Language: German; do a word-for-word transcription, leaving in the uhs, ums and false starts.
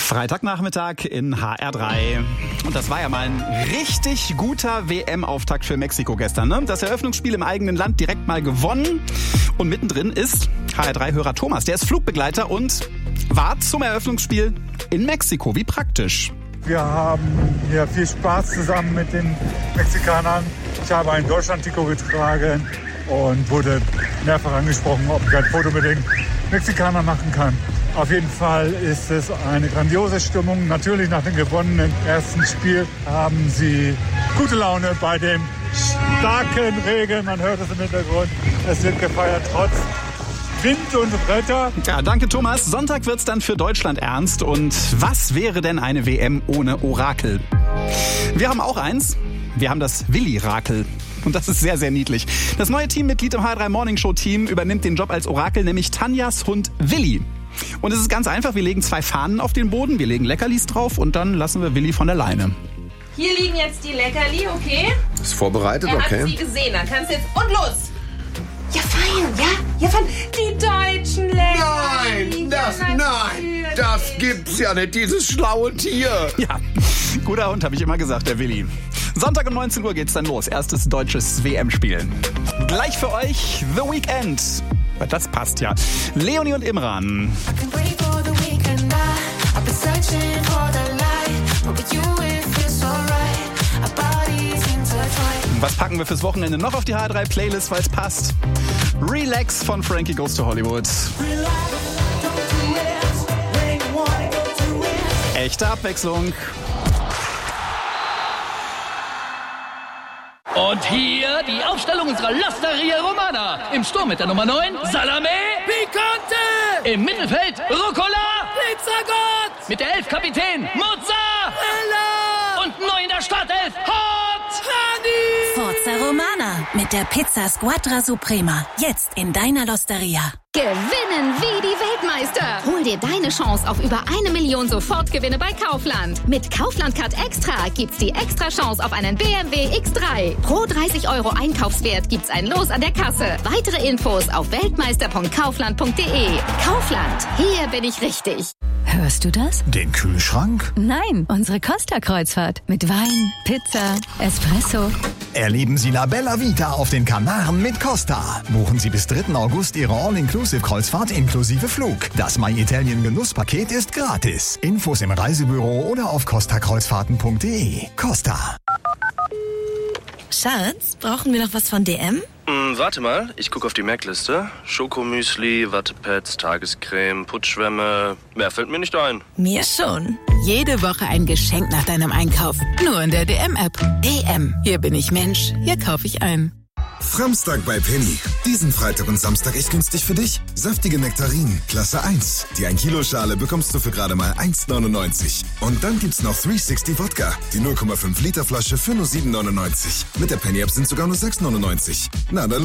Freitagnachmittag in H R drei. Und das war ja mal ein richtig guter W M-Auftakt für Mexiko gestern. Ne? Das Eröffnungsspiel im eigenen Land direkt mal gewonnen. Und mittendrin ist H R drei-Hörer Thomas. Der ist Flugbegleiter und war zum Eröffnungsspiel in Mexiko. Wie praktisch. Wir haben hier viel Spaß zusammen mit den Mexikanern. Ich habe ein Deutschland-Trikot getragen und wurde mehrfach angesprochen, ob ich ein Foto mit den Mexikanern machen kann. Auf jeden Fall ist es eine grandiose Stimmung. Natürlich nach dem gewonnenen ersten Spiel haben sie gute Laune bei dem starken Regen. Man hört es im Hintergrund. Es wird gefeiert trotz Wind und Wetter. Ja, danke Thomas. Sonntag wird's dann für Deutschland ernst. Und was wäre denn eine W M ohne Orakel? Wir haben auch eins. Wir haben das Willi-Rakel. Und das ist sehr, sehr niedlich. Das neue Teammitglied im H R drei Morning Show Team übernimmt den Job als Orakel, nämlich Tanjas Hund Willi. Und es ist ganz einfach, wir legen zwei Fahnen auf den Boden, wir legen Leckerlis drauf und dann lassen wir Willi von der Leine. Hier liegen jetzt die Leckerli, okay? Ist vorbereitet, er okay. Er hat sie gesehen, dann kannst du jetzt... Und los! Ja, fein, ja? Ja, fein. Die deutschen Leckerli. Nein, das, ja, nein, das gibt's ja nicht, dieses schlaue Tier. Ja, guter Hund, habe ich immer gesagt, der Willi. Sonntag um neunzehn Uhr geht's dann los. Erstes deutsches W M-Spiel. Gleich für euch The Weekend. Das passt ja. Leonie und Imran. Was packen wir fürs Wochenende noch auf die H R drei Playlist, weil es passt? Relax von Frankie Goes to Hollywood. Echte Abwechslung. Und hier die Aufstellung unserer L'Osteria Romana. Im Sturm mit der Nummer neun, Salame Picante. Im Mittelfeld, Rucola Pizzagott. Mit der elf Kapitän, Mozzarella. Und neu in der Startelf, Hot Honey. Forza Romana mit der Pizza Squadra Suprema. Jetzt in deiner L'Osteria. Gewinnen wie die Weltmeister. Hol dir deine Chance auf über eine Million Sofortgewinne bei Kaufland. Mit Kaufland Card Extra gibt's die extra Chance auf einen B M W X drei. Pro dreißig Euro Einkaufswert gibt's ein Los an der Kasse. Weitere Infos auf weltmeister punkt kaufland punkt de. Kaufland, hier bin ich richtig. Hörst du das? Den Kühlschrank? Nein, unsere Costa-Kreuzfahrt. Mit Wein, Pizza, Espresso. Erleben Sie La Bella Vita auf den Kanaren mit Costa. Buchen Sie bis dritten August Ihre All-Inclusive-Kreuzfahrt inklusive Flug. Das My Italien Genusspaket ist gratis. Infos im Reisebüro oder auf costa kreuzfahrten punkt de. Costa. Schatz, brauchen wir noch was von D M? Hm, warte mal, ich gucke auf die Merkliste. Schokomüsli, Wattepads, Tagescreme, Putzschwämme. Mehr fällt mir nicht ein. Mir schon. Jede Woche ein Geschenk nach deinem Einkauf. Nur in der D M-App. D M. Hier bin ich Mensch. Hier kaufe ich ein. Framstag bei Penny. Diesen Freitag und Samstag echt günstig für dich. Saftige Nektarinen, Klasse eins. Die ein Kilo Schale bekommst du für gerade mal eins neunundneunzig. Und dann gibt's noch dreihundertsechzig Wodka. Die null Komma fünf Liter Flasche für nur sieben neunundneunzig. Mit der Penny-App sind sogar nur sechs neunundneunzig. Na, dann